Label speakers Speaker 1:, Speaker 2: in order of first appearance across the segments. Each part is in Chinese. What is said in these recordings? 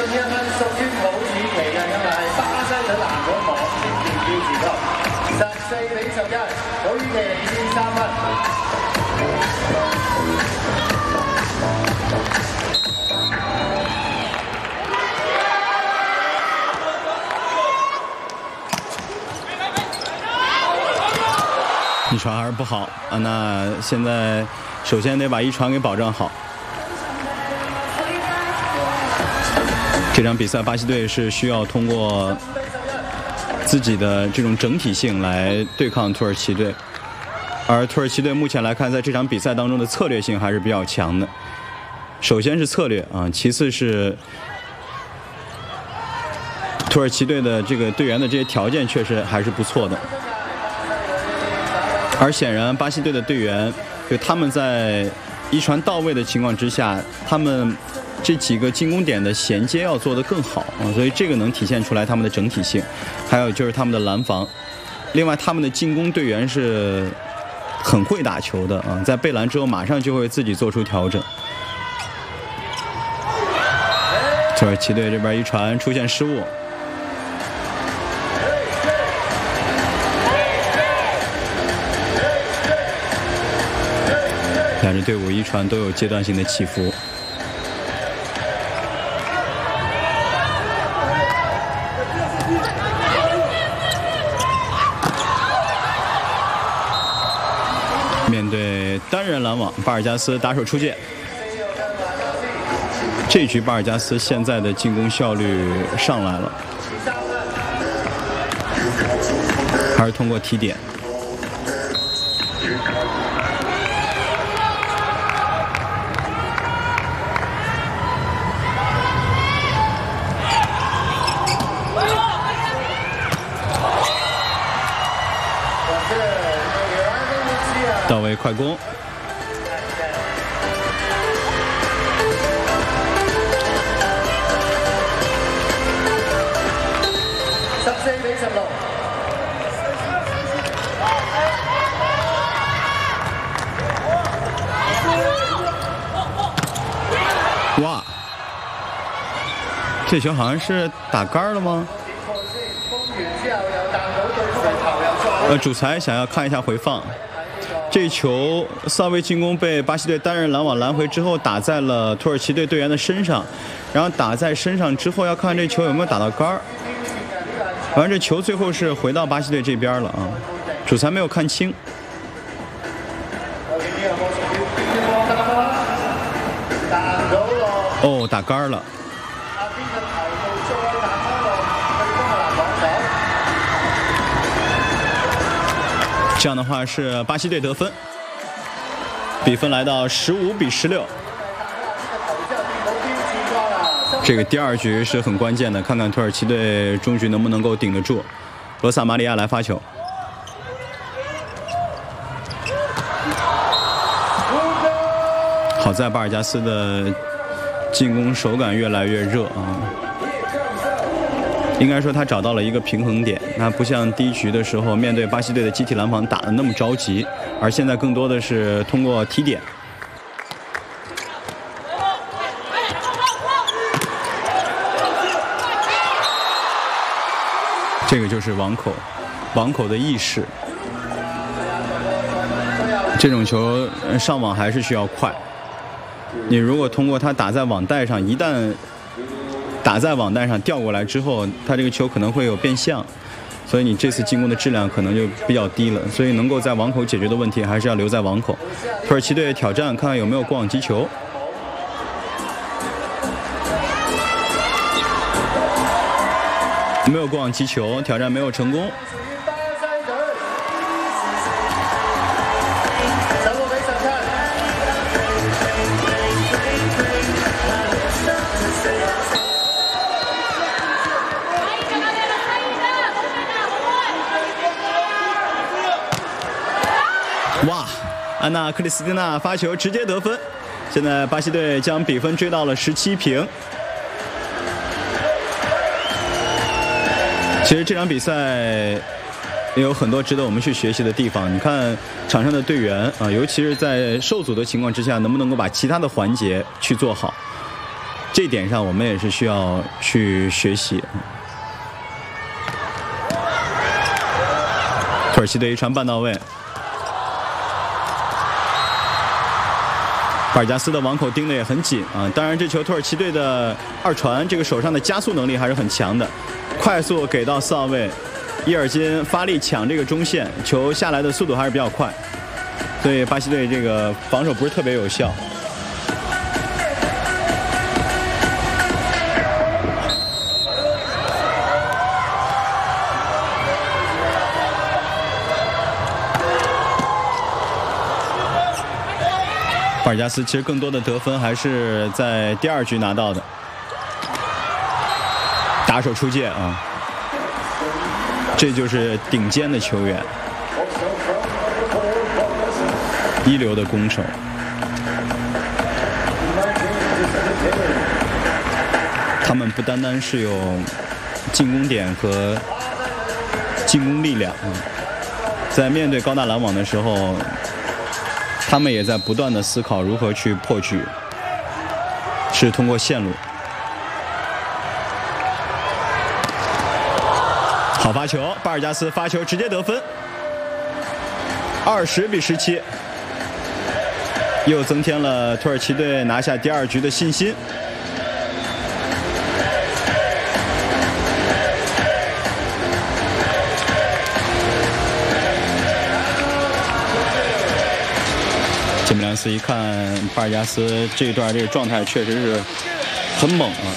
Speaker 1: 呢一分屬於土耳其嘅，因為係巴西隊拿咗網前段標誌球，14-11，土耳其領先3分。
Speaker 2: 一传还是不好啊，那现在首先得把一传给保障好。这场比赛巴西队是需要通过自己的这种整体性来对抗土耳其队，而土耳其队目前来看，在这场比赛当中的策略性还是比较强的。首先是策略啊，其次是土耳其队的这个队员的这些条件确实还是不错的。而显然，巴西队的队员，就他们在一传到位的情况之下，他们这几个进攻点的衔接要做得更好啊，所以这个能体现出来他们的整体性。还有就是他们的拦防，另外他们的进攻队员是很会打球的啊，在被拦之后马上就会自己做出调整。土耳其队这边一传出现失误。两支队伍一传都有阶段性的起伏。面对单人拦网，巴尔加斯打手出界。这局巴尔加斯现在的进攻效率上来了，还是通过提点。到位快攻，哇，这球好像是打杆了吗？主裁想要看一下回放。这球萨维进攻被巴西队单人拦网拦回之后，打在了土耳其队队员的身上，然后打在身上之后要看这球有没有打到杆儿。反正这球最后是回到巴西队这边了啊，主裁没有看清。哦，打杆了。这样的话是巴西队得分，比分来到15-16。这个第二局是很关键的，看看土耳其队终局能不能够顶得住。罗萨马里亚来发球，好在巴尔加斯的进攻手感越来越热啊。应该说他找到了一个平衡点，那不像第一局的时候面对巴西队的集体拦防打得那么着急，而现在更多的是通过提点。这个就是网口的意识。这种球上网还是需要快，你如果通过它打在网带上，一旦打在网带上调过来之后，他这个球可能会有变向，所以你这次进攻的质量可能就比较低了。所以能够在网口解决的问题，还是要留在网口。土耳其队挑战看看有没有过网击球，没有过网击球，挑战没有成功。哇，安娜克里斯蒂娜发球直接得分，现在巴西队将比分追到了17平。其实这场比赛也有很多值得我们去学习的地方。你看场上的队员啊，尤其是在受阻的情况之下，能不能够把其他的环节去做好？ 这一点上我们也是需要去学习。土耳其队一传半到位，巴尔加斯的网口盯得也很紧啊。当然，这球土耳其队的二传，这个手上的加速能力还是很强的，快速给到4号位伊尔金发力抢这个中线，球下来的速度还是比较快，所以巴西队这个防守不是特别有效。巴尔加斯其实更多的得分还是在第2局拿到的，打手出界啊，这就是顶尖的球员，一流的攻手。他们不单单是有进攻点和进攻力量，在面对高大拦网的时候，他们也在不断的思考如何去破局，是通过线路。好发球，巴尔加斯发球直接得分，20-17，又增添了土耳其队拿下第2局的信心。吉姆良斯一看巴尔加斯这一段这个状态确实是很猛啊。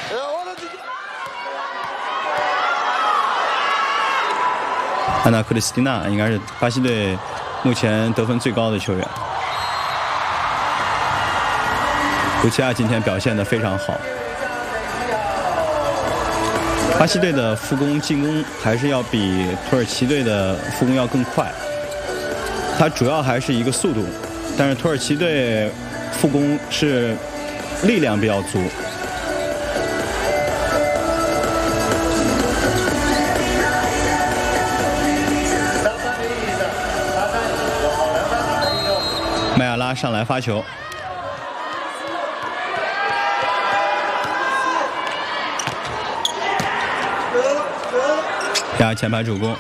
Speaker 2: 安娜克里斯蒂娜应该是巴西队目前得分最高的球员。卢齐亚今天表现得非常好。巴西队的复攻进攻还是要比土耳其队的复攻要更快，它主要还是一个速度。但是土耳其队复攻是力量比较足。麦亚拉上来发球，压前排主攻。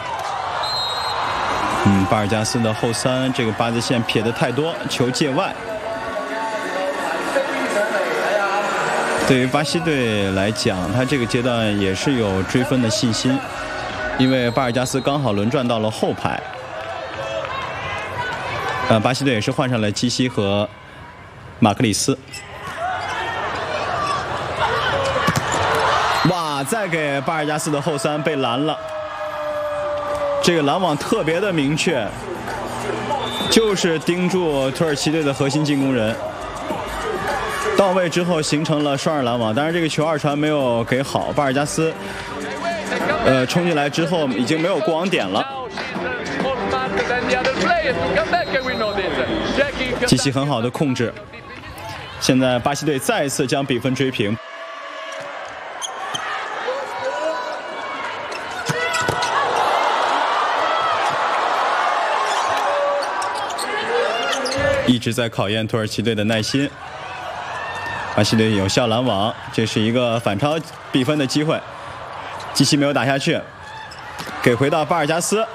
Speaker 2: 巴尔加斯的后3这个8字线撇得太多，球界外。对于巴西队来讲，他这个阶段也是有追分的信心，因为巴尔加斯刚好轮转到了后排。巴西队也是换上了基西和马克里斯。哇，再给巴尔加斯的后3被拦了。这个拦网特别的明确，就是盯住土耳其队的核心进攻人，到位之后形成了双人拦网。当然这个球2传没有给好，巴尔加斯冲进来之后已经没有过网点了。基西很好的控制，现在巴西队再一次将比分追平。一直在考验土耳其队的耐心。巴西队有效拦网，这是一个反超比分的机会。基西没有打下去，给回到巴尔加斯。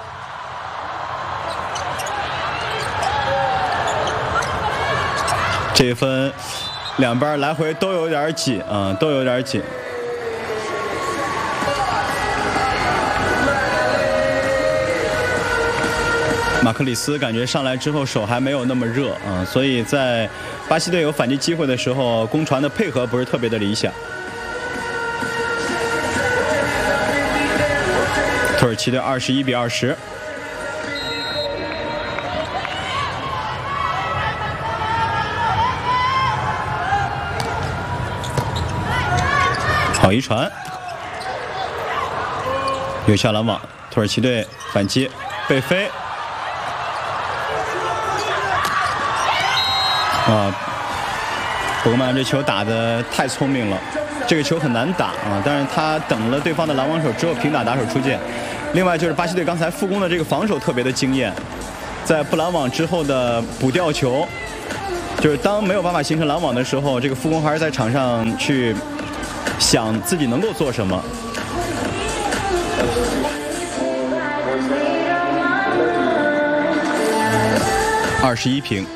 Speaker 2: 这一分两边来回都有点紧啊，都有点紧。马克里斯感觉上来之后手还没有那么热啊，所以在巴西队有反击机会的时候，攻传的配合不是特别的理想。土耳其队21-20。好一传，有效拦网，土耳其队反击被飞。博格曼这球打得太聪明了，这个球很难打啊，但是他等了对方的拦网手之后平打打手出界。另外就是巴西队刚才复攻的这个防守特别的惊艳，在布拦网之后的补吊球， 就是当没有办法形成拦网的时候，这个副攻还是在场上去想自己能够做什么。21平。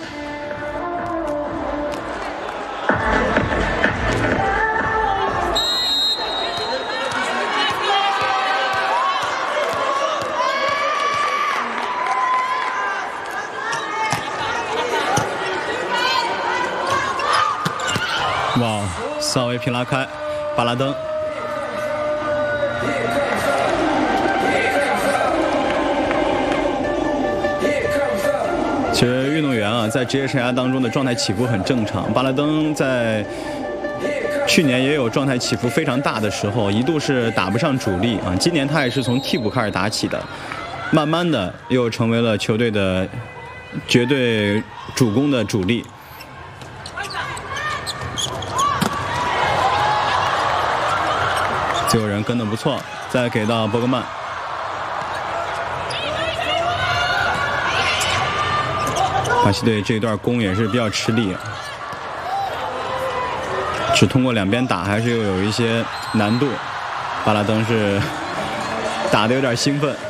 Speaker 2: 哇，萨维平拉开，巴拉登。其实运动员啊，在职业生涯当中的状态起伏很正常。巴拉登在去年也有状态起伏非常大的时候，一度是打不上主力啊。今年他也是从替补开始打起的，慢慢的又成为了球队的绝对主攻的主力。自由人跟得不错，再给到伯格曼。巴西队这一段攻也是比较吃力，只通过两边打还是又有一些难度。巴拉登是打得有点兴奋。